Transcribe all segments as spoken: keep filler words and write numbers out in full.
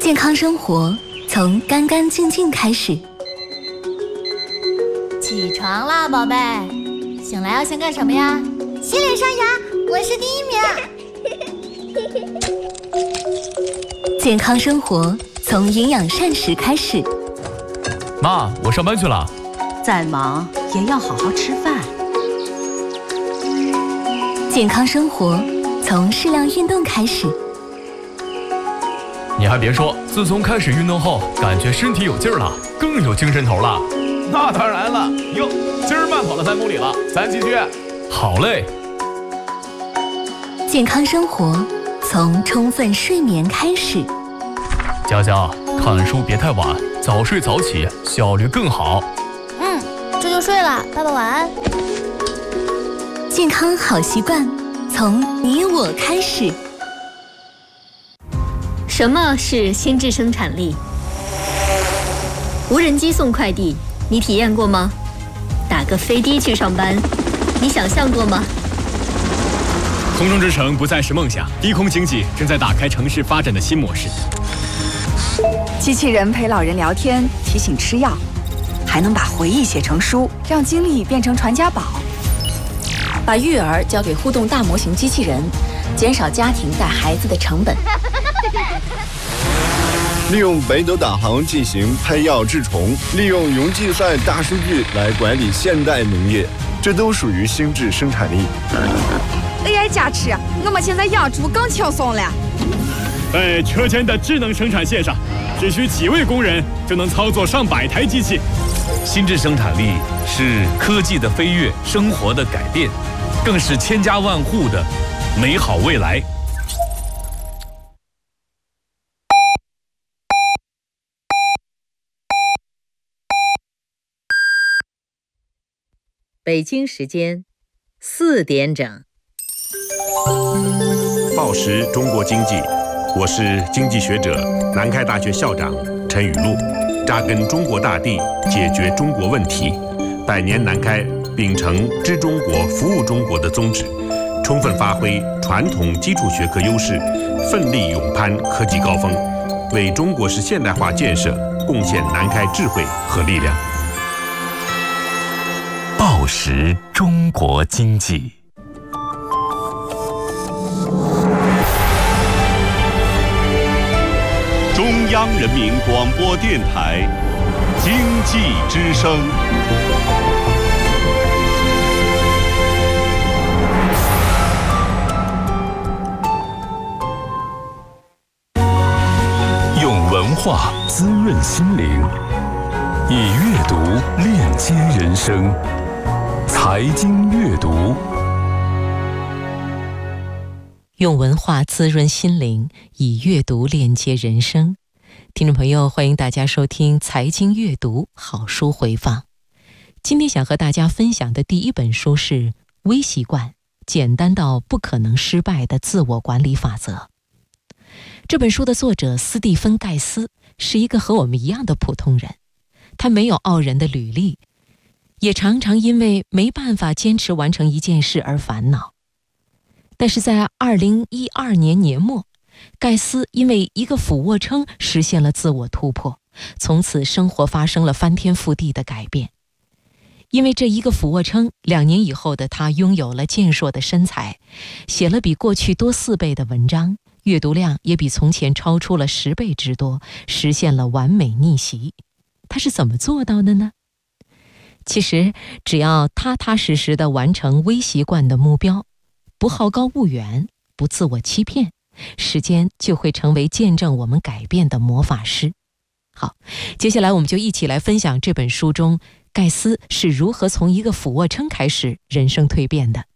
健康生活从干干净净开始。 起床啦，宝贝！醒来要先干什么呀？ 洗脸刷牙，我是第一名。健康生活从营养膳食开始。 妈，我上班去了。 再忙也要好好吃饭。 健康生活从适量运动开始。 你还别说，自从开始运动后，感觉身体有劲儿了，更有精神头了。 那当然了，哟，今儿慢跑了三公里了，咱继续。 好嘞。 健康生活从充分睡眠开始。 佳佳，看书别太晚，早睡早起，效率更好。 嗯，这就睡了，爸爸晚安。 健康好习惯从你我开始。 什么是心智生产力？无人机送快递，你体验过吗？打个飞的去上班，你想象过吗？ 空中之城不再是梦想，低空经济正在打开城市发展的新模式。 机器人陪老人聊天，提醒吃药，还能把回忆写成书，让经历变成传家宝。 把育儿交给互动大模型机器人，减少家庭带孩子的成本。 利用北斗导航进行配药治虫，利用云计算大数据来管理现代农业，这都属于心智生产力。 A I 加持，我们现在养猪更轻松了。 在车间的智能生产线上，只需几位工人就能操作上百台机器。 心智生产力是科技的飞跃，生活的改变，更是千家万户的美好未来。 北京时间四点整。 报时中国经济，我是经济学者、南开大学校长陈雨露，扎根中国大地，解决中国问题。百年南开秉承知中国、服务中国的宗旨，充分发挥传统基础学科优势，奋力勇攀科技高峰，为中国式现代化建设贡献南开智慧和力量。 报时中国经济。 中央人民广播电台经济之声。 用文化滋润心灵，以阅读链接人生。财经阅读， 用文化滋润心灵，以阅读链接人生。听众朋友，欢迎大家收听财经阅读好书回放。今天想和大家分享的第一本书是《微习惯：简单到不可能失败的自我管理法则》。这本书的作者斯蒂芬·盖斯是一个和我们一样的普通人，他没有傲人的履历，也常常因为没办法坚持完成一件事而烦恼。但是在二零一二年年末，盖斯因为一个俯卧撑实现了自我突破，从此生活发生了翻天覆地的改变。因为这一个俯卧撑，两年以后的他拥有了健硕的身材，写了比过去多四倍的文章，阅读量也比从前超出了十倍之多，实现了完美逆袭。他是怎么做到的呢？其实只要踏踏实实地完成微习惯的目标，不好高骛远，不自我欺骗，时间就会成为见证我们改变的魔法师。好，接下来我们就一起来分享这本书中盖斯是如何从一个俯卧撑开始人生蜕变的。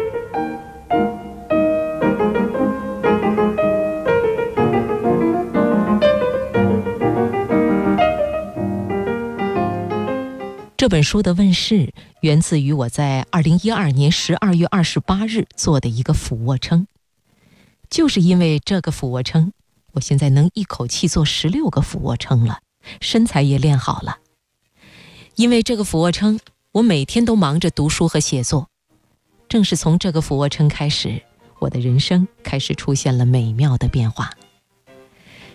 这本书的问世源自于我在二零一二年十二月二十八日做的一个俯卧撑。就是因为这个俯卧撑，我现在能一口气做十六个俯卧撑了，身材也练好了。因为这个俯卧撑，我每天都忙着读书和写作。正是从这个俯卧撑开始，我的人生开始出现了美妙的变化。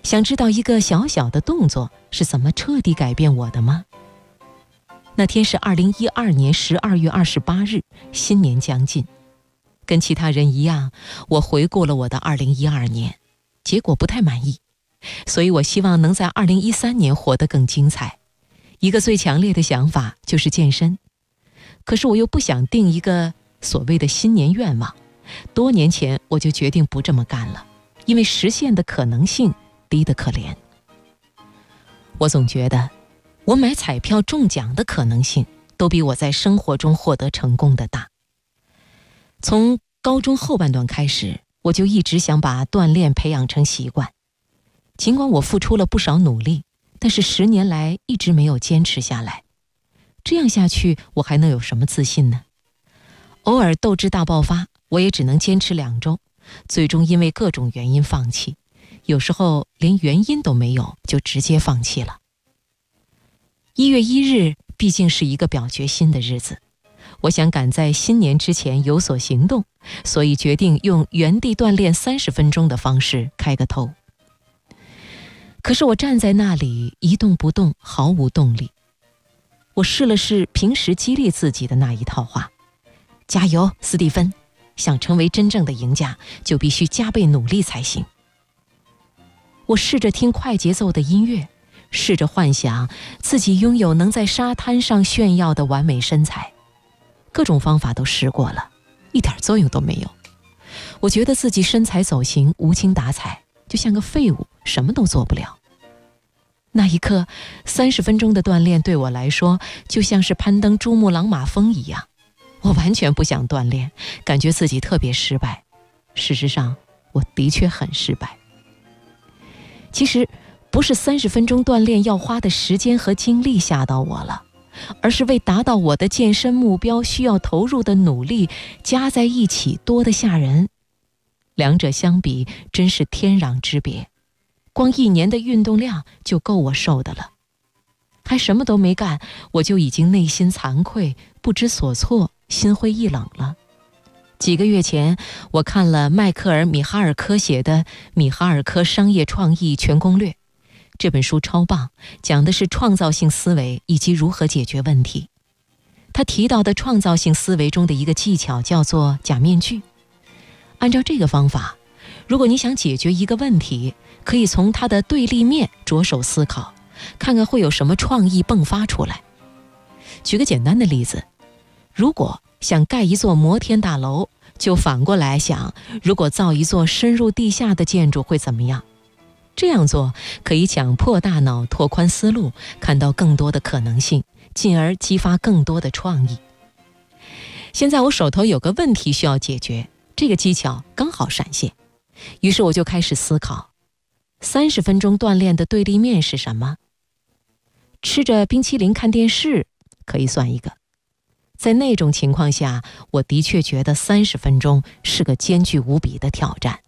想知道一个小小的动作是怎么彻底改变我的吗？那天是二零一二年十二月二十八日，新年将近。跟其他人一样，我回顾了我的二零一二年，结果不太满意，所以我希望能在二零一三年活得更精彩。一个最强烈的想法就是健身，可是我又不想定一个所谓的新年愿望，多年前我就决定不这么干了，因为实现的可能性低得可怜。我总觉得我买彩票中奖的可能性都比我在生活中获得成功的大。从高中后半段开始，我就一直想把锻炼培养成习惯。尽管我付出了不少努力，但是十年来一直没有坚持下来。这样下去，我还能有什么自信呢？偶尔斗志大爆发，我也只能坚持两周，最终因为各种原因放弃。有时候连原因都没有，就直接放弃了。一月一日毕竟是一个表决心的日子，我想赶在新年之前有所行动，所以决定用原地锻炼三十分钟的方式开个头。可是我站在那里一动不动，毫无动力。我试了试平时激励自己的那一套话：加油，斯蒂芬，想成为真正的赢家，就必须加倍努力才行。我试着听快节奏的音乐，试着幻想自己拥有能在沙滩上炫耀的完美身材，各种方法都试过了，一点作用都没有。我觉得自己身材走形，无精打采，就像个废物，什么都做不了。那一刻，三十分钟的锻炼对我来说就像是攀登珠穆朗玛峰一样，我完全不想锻炼，感觉自己特别失败。事实上，我的确很失败。其实不是三十分钟锻炼要花的时间和精力吓到我了，而是为达到我的健身目标需要投入的努力加在一起多得吓人。两者相比真是天壤之别，光一年的运动量就够我受的了。还什么都没干，我就已经内心惭愧，不知所措，心灰意冷了。几个月前，我看了迈克尔·米哈尔科写的《米哈尔科商业创意全攻略》，这本书超棒，讲的是创造性思维以及如何解决问题。他提到的创造性思维中的一个技巧叫做假面具。按照这个方法，如果你想解决一个问题，可以从它的对立面着手思考，看看会有什么创意迸发出来。举个简单的例子，如果想盖一座摩天大楼，就反过来想，如果造一座深入地下的建筑会怎么样？这样做可以强迫大脑拓宽思路，看到更多的可能性，进而激发更多的创意。现在我手头有个问题需要解决，这个技巧刚好闪现，于是我就开始思考，三十分钟锻炼的对立面是什么？吃着冰淇淋看电视可以算一个。在那种情况下，我的确觉得三十分钟是个艰巨无比的挑战。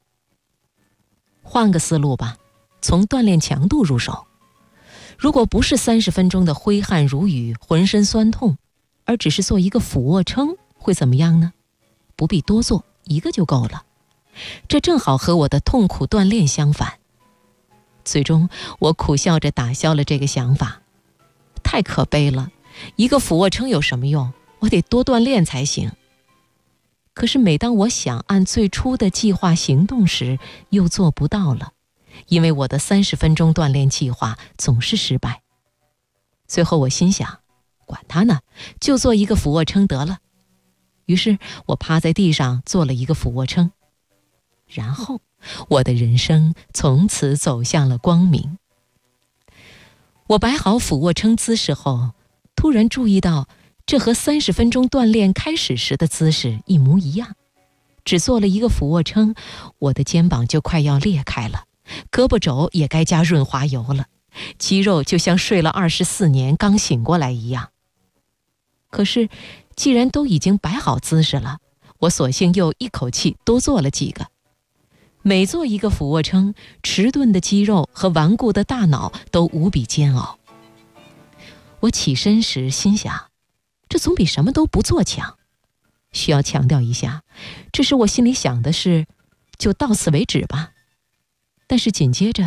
换个思路吧，从锻炼强度入手。如果不是三十分钟的挥汗如雨，浑身酸痛，而只是做一个俯卧撑，会怎么样呢？不必多做，一个就够了。这正好和我的痛苦锻炼相反。最终，我苦笑着打消了这个想法。太可悲了，一个俯卧撑有什么用？我得多锻炼才行。可是每当我想按最初的计划行动时，又做不到了，因为我的三十分钟锻炼计划总是失败。最后我心想，管他呢，就做一个俯卧撑得了。于是我趴在地上做了一个俯卧撑，然后我的人生从此走向了光明。我摆好俯卧撑姿势后，突然注意到这和三十分钟锻炼开始时的姿势一模一样。只做了一个俯卧撑，我的肩膀就快要裂开了，胳膊肘也该加润滑油了，肌肉就像睡了二十四年刚醒过来一样。可是既然都已经摆好姿势了，我索性又一口气多做了几个。每做一个俯卧撑，迟钝的肌肉和顽固的大脑都无比煎熬。我起身时心想，这总比什么都不做强。需要强调一下，这时我心里想的是，就到此为止吧。但是紧接着，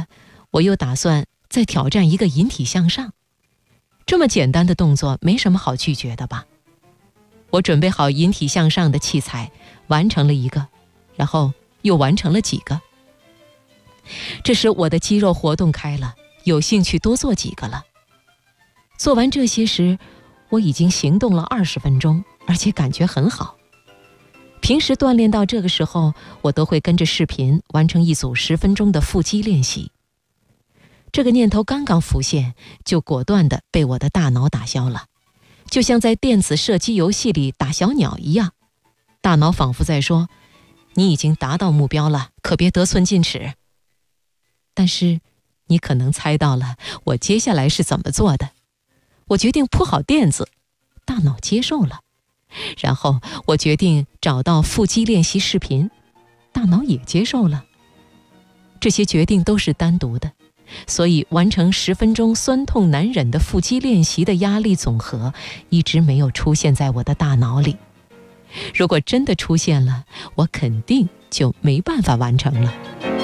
我又打算再挑战一个引体向上。这么简单的动作没什么好拒绝的吧？我准备好引体向上的器材，完成了一个，然后又完成了几个。这时我的肌肉活动开了，有兴趣多做几个了。做完这些时，我已经行动了二十分钟，而且感觉很好。平时锻炼到这个时候，我都会跟着视频完成一组十分钟的腹肌练习。这个念头刚刚浮现，就果断地被我的大脑打消了，就像在电子射击游戏里打小鸟一样。大脑仿佛在说，你已经达到目标了，可别得寸进尺。但是你可能猜到了我接下来是怎么做的。我决定铺好垫子，大脑接受了。然后我决定找到腹肌练习视频，大脑也接受了。这些决定都是单独的，所以完成十分钟酸痛难忍的腹肌练习的压力总和一直没有出现在我的大脑里。如果真的出现了，我肯定就没办法完成了。